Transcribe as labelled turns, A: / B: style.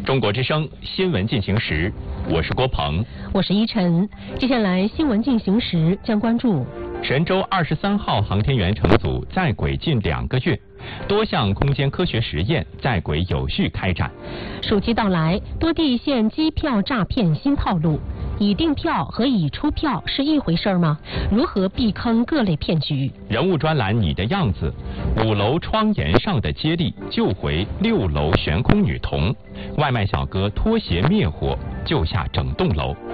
A: 中国之声新闻进行时，我是郭鹏，
B: 我是依晨。接下来新闻进行时将关注
A: 神舟23号航天员乘组在轨近2个月，多项空间科学实验在轨有序开展。
B: 暑期到来，多地现机票诈骗新套路。已订票和已出票是一回事吗？如何避坑各类骗局？
A: 人物专栏你的样子，5楼窗沿上的接力救回6楼悬空女童，外卖小哥脱鞋灭火救下整栋楼。